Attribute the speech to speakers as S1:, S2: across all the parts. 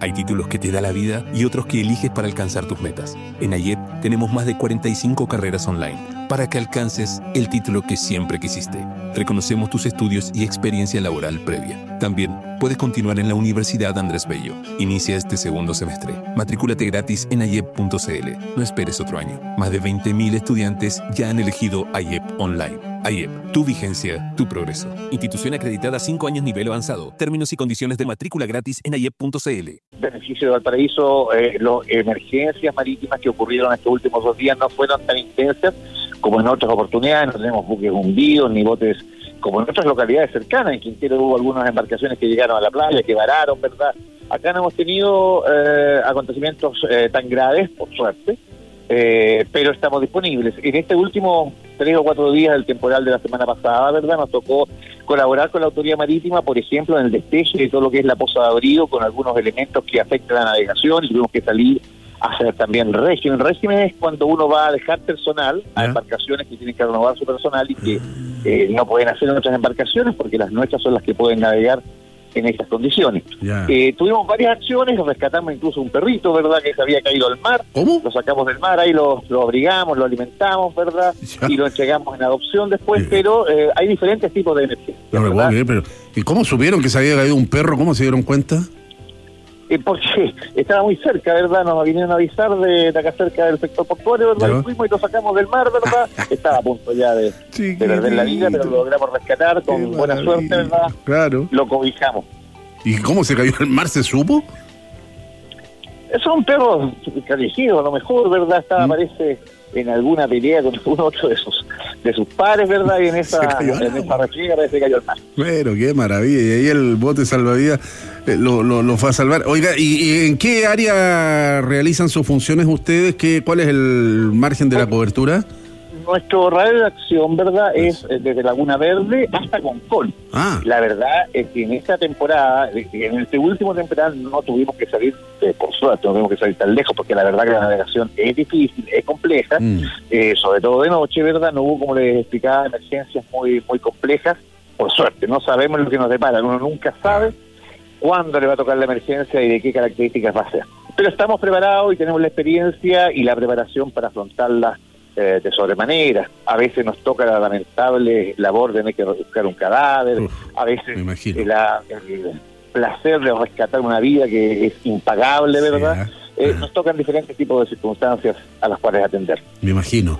S1: Hay títulos que te da la vida y otros que eliges para alcanzar tus metas. En AYEP tenemos más de 45 carreras online para que alcances el título que siempre quisiste. Reconocemos tus estudios y experiencia laboral previa. También puedes continuar en la Universidad Andrés Bello. Inicia este segundo semestre. Matrículate gratis en ayep.cl. No esperes otro año. Más de 20.000 estudiantes ya han elegido AYEP Online. AYEP, tu vigencia, tu progreso. Institución acreditada 5 años nivel avanzado. Términos y condiciones de matrícula gratis en ayep.cl.
S2: Beneficio de Valparaíso, las emergencias marítimas que ocurrieron estos últimos 2 días no fueron tan intensas como en otras oportunidades. No tenemos buques hundidos ni botes como en otras localidades cercanas. En Quintero hubo algunas embarcaciones que llegaron a la playa, que vararon, ¿verdad? Acá no hemos tenido acontecimientos tan graves, por suerte, pero estamos disponibles. En este último 3 o 4 días del temporal de la semana pasada, ¿verdad? Nos tocó colaborar con la autoridad marítima, por ejemplo, en el despeje de todo lo que es la poza de abrigo, con algunos elementos que afectan la navegación, y tuvimos que salir a hacer también régimen. Régimen es cuando uno va a dejar personal a embarcaciones que tienen que renovar su personal y que no pueden hacer en otras embarcaciones porque las nuestras son las que pueden navegar en estas condiciones. Tuvimos varias acciones, rescatamos incluso un perrito, ¿verdad?, que se había caído al mar.
S3: ¿Cómo?
S2: Lo sacamos del mar, ahí lo abrigamos, lo alimentamos, ¿verdad? Y lo entregamos en adopción después, pero hay diferentes tipos de emergencias.
S3: No me puedo creer, pero ¿y cómo supieron que se había caído un perro? ¿Cómo se dieron cuenta?
S2: Porque estaba muy cerca, ¿verdad? Nos vinieron a avisar de acá cerca del sector portuario, ¿verdad? Y fuimos y lo sacamos del mar, ¿verdad? Estaba a punto ya de perder la vida, pero lo logramos rescatar con buena suerte, ¿verdad?
S3: Claro.
S2: Lo cobijamos.
S3: ¿Y cómo se cayó al mar? ¿Se supo?
S2: Son perros callejeros, a lo mejor, ¿verdad? Estaba, parece, en alguna pelea con uno otro de sus pares, ¿verdad? Y en esa refriega parece que cayó al mar.
S3: Bueno, qué maravilla. Y ahí el bote salvavidas lo fue a salvar. Oiga, ¿y en qué área realizan sus funciones ustedes? ¿Cuál es el margen de la cobertura?
S2: Nuestro radio de acción, ¿verdad?, es desde Laguna Verde hasta Concón. La verdad es que en esta temporada, en este último temporada, no tuvimos que salir, por suerte, no tuvimos que salir tan lejos, porque la verdad que la navegación es difícil, es compleja, sobre todo de noche, ¿verdad? No hubo, como les explicaba, emergencias muy, muy complejas, por suerte. No sabemos lo que nos depara, uno nunca sabe cuándo le va a tocar la emergencia y de qué características va a ser. Pero estamos preparados y tenemos la experiencia y la preparación para afrontarla de sobremanera. A veces nos toca la lamentable labor de tener que buscar un cadáver, a veces el placer de rescatar una vida que es impagable, ¿verdad? Nos tocan diferentes tipos de circunstancias a las cuales atender.
S3: Me imagino.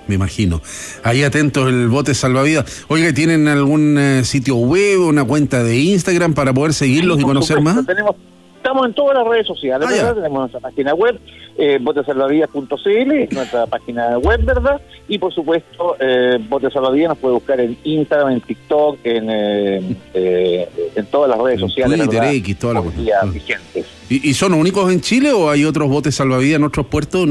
S3: Ahí atentos el bote salvavidas. Oiga, ¿tienen algún sitio web, una cuenta de Instagram para poder seguirlos y conocer más?
S2: Estamos en todas las redes sociales, ¿verdad? Tenemos nuestra página web, botesalvavidas.cl, nuestra página web, ¿verdad? Y por supuesto, Bote Salvavidas nos puede buscar en Instagram, en TikTok, en todas las redes sociales,
S3: Twitter,
S2: ¿verdad?
S3: X, todas las
S2: cosas vigentes.
S3: ¿Y son únicos en Chile o hay otros botes salvavidas en otros puertos?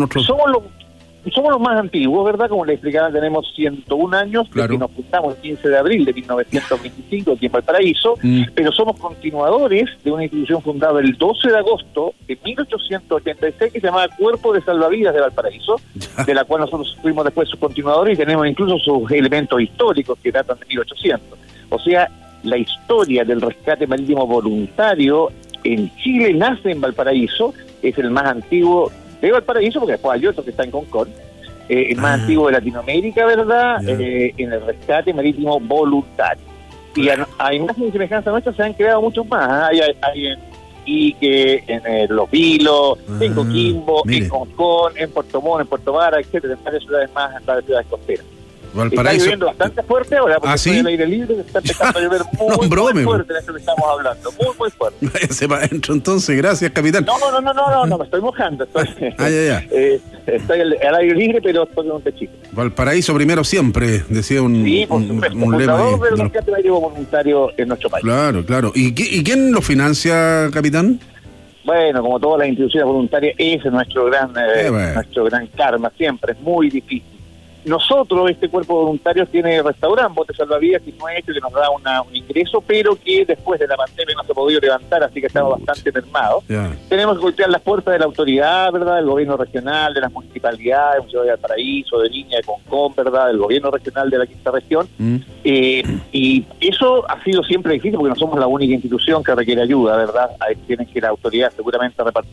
S2: Somos los más antiguos, ¿verdad? Como les explicaba, tenemos 101 años, desde que nos fundamos el 15 de abril de 1925 aquí en Valparaíso, pero somos continuadores de una institución fundada el 12 de agosto de 1886 que se llamaba Cuerpo de Salvavidas de Valparaíso, de la cual nosotros fuimos después sus continuadores y tenemos incluso sus elementos históricos que datan de 1800. O sea, la historia del rescate marítimo voluntario en Chile nace en Valparaíso, es el más antiguo de Valparaíso, porque después hay otro que está en Concón, el más antiguo de Latinoamérica, ¿verdad? En el rescate marítimo voluntario. Y a imagen y semejanza nuestra se han creado muchos más. Hay en Iquique, en Los Vilos, en Coquimbo, en Concón, en Puerto Montt, en Puerto Vara, etcétera, en varias ciudades más, en varias ciudades costeras.
S3: Valparaíso.
S2: Está lloviendo bastante fuerte ahora, porque estoy al aire libre, está empezando a llover muy fuerte de eso que estamos hablando, muy fuerte.
S3: Váyase para adentro entonces, gracias, capitán.
S2: No, me estoy mojando, estoy al aire libre, pero estoy en un techito.
S3: Valparaíso primero siempre, decía un lema ahí.
S2: Del rescate marítimo voluntario en nuestro país.
S3: Claro. ¿Y quién lo financia, capitán?
S2: Bueno, como todas las instituciones voluntarias, ese es nuestro gran karma, siempre, es muy difícil. Nosotros, este cuerpo de voluntarios tiene restaurante, Bote Salvavidas, que no es este, que nos da un ingreso, pero que después de la pandemia no se ha podido levantar, así que estamos bastante mermados. Tenemos que golpear las puertas de la autoridad, ¿verdad?, del gobierno regional, de las municipalidades, de Valparaíso, de Viña, de Concón, ¿verdad?, del gobierno regional de la quinta región. Y eso ha sido siempre difícil porque no somos la única institución que requiere ayuda, ¿verdad? Ahí tienen que la autoridad seguramente repartir